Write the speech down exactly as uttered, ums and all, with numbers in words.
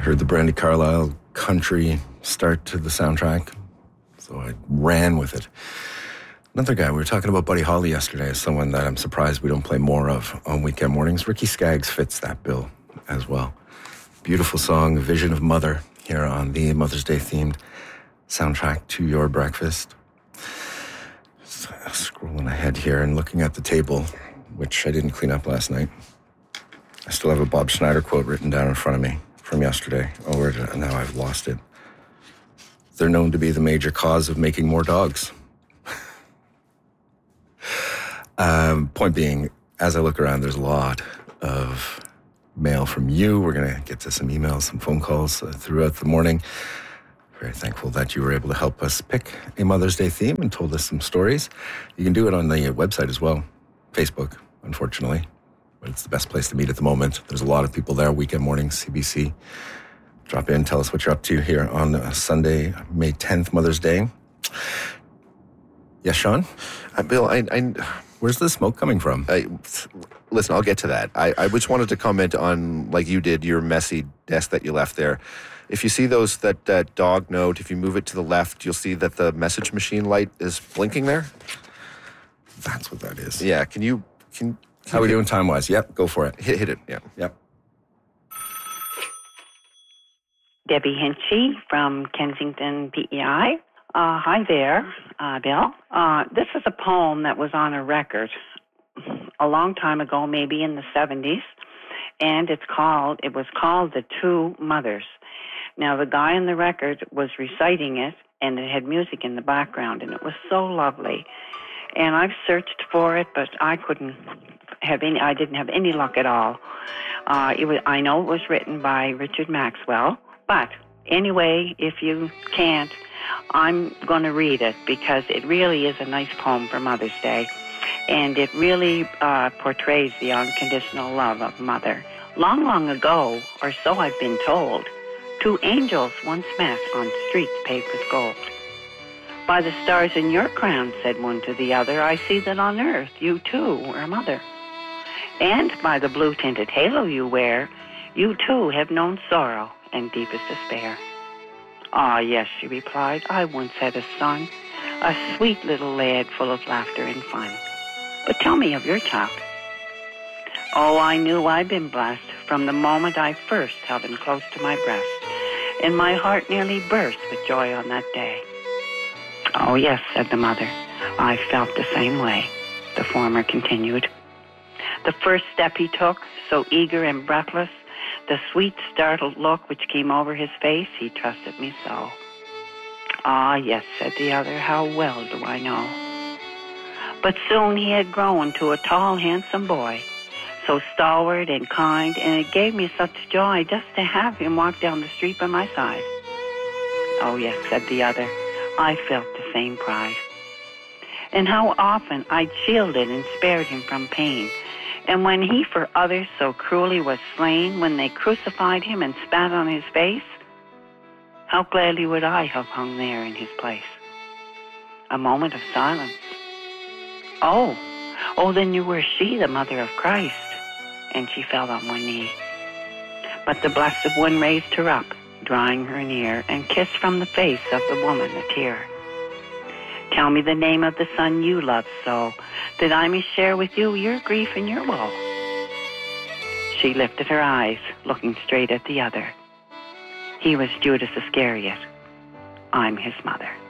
heard the Brandi Carlile country start to the soundtrack, so I ran with it. Another guy, we were talking about Buddy Holly yesterday, as someone that I'm surprised we don't play more of on weekend mornings. Ricky Skaggs fits that bill as well. Beautiful song, Vision of Mother, here on the Mother's Day themed soundtrack to your breakfast. So, scrolling ahead here and looking at the table, which I didn't clean up last night. I still have a Bob Schneider quote written down in front of me from yesterday. Oh, where did, now I've lost it. They're known to be the major cause of making more dogs. um, point being, as I look around, there's a lot of mail from you. We're going to get to some emails, some phone calls uh, throughout the morning. Very thankful that you were able to help us pick a Mother's Day theme and told us some stories. You can do it on the website as well. Facebook, unfortunately. But it's the best place to meet at the moment. There's a lot of people there. Weekend mornings, C B C. Drop in, tell us what you're up to here on uh, Sunday, May tenth, Mother's Day. Yes, Sean? Uh, Bill, I, I... Where's the smoke coming from? I, listen, I'll get to that. I, I just wanted to comment on, like you did, your messy desk that you left there. If you see those, that, that dog note, if you move it to the left, you'll see that the message machine light is blinking there. That's what that is. Yeah, can you... Can, can How are we doing time-wise? Yep, go for it. Hit, hit it, yeah. Yep. Debbie Hinchy from Kensington, P E I. Uh, hi there, uh, Bill. Uh, this is a poem that was on a record a long time ago, maybe in the seventies, and it's called, it was called The Two Mothers. Now, the guy on the record was reciting it, and it had music in the background, and it was so lovely. And I've searched for it, but I couldn't have any, I didn't have any luck at all. Uh, it was, I know it was written by Richard Maxwell, but anyway, if you can't, I'm going to read it because it really is a nice poem for Mother's Day. And it really uh, portrays the unconditional love of mother. Long, long ago, or so I've been told, two angels once met on streets paved with gold. By the stars in your crown, said one to the other, I see that on earth you too were a mother. And by the blue-tinted halo you wear, you too have known sorrow and deepest despair. Ah, yes, she replied, I once had a son, a sweet little lad full of laughter and fun. But tell me of your child. Oh, I knew I'd been blessed from the moment I first held him close to my breast, and my heart nearly burst with joy on that day. Oh, yes, said the mother, I felt the same way, the former continued. The first step he took, so eager and breathless, the sweet startled look which came over his face, he trusted me so. Ah, yes, said the other, how well do I know. But soon he had grown to a tall, handsome boy, so stalwart and kind, and it gave me such joy just to have him walk down the street by my side. Oh, yes, said the other, I felt the same pride. And how often I'd shielded and spared him from pain, and when he for others so cruelly was slain, when they crucified him and spat on his face, how gladly would I have hung there in his place. A moment of silence. Oh, oh, then you were she, the mother of Christ. And she fell on one knee. But the Blessed One raised her up, drawing her near, and kissed from the face of the woman a tear. Tell me the name of the son you love so, that I may share with you your grief and your woe. She lifted her eyes, looking straight at the other. He was Judas Iscariot. I'm his mother.